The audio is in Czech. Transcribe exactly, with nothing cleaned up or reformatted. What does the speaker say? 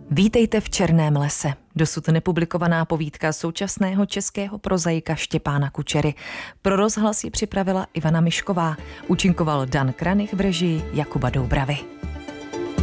Vítejte v Černém lese. Dosud nepublikovaná povídka současného českého prozaika Štěpána Kučery. Pro rozhlas ji připravila Ivana Mišková. Účinkoval Dan Kranich v režii Jakuba Doubravy.